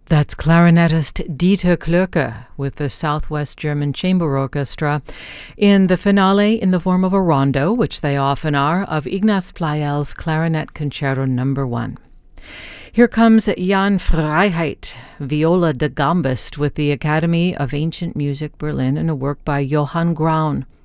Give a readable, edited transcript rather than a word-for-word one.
That's clarinetist Dieter Klöcke with the Southwest German Chamber Orchestra in the finale in the form of a rondo, which they often are, of Ignaz Pleyel's Clarinet Concerto No. 1. Here comes Jan Freiheit, viola da gambist with the Academy of Ancient Music Berlin, and a work by Johann Graun.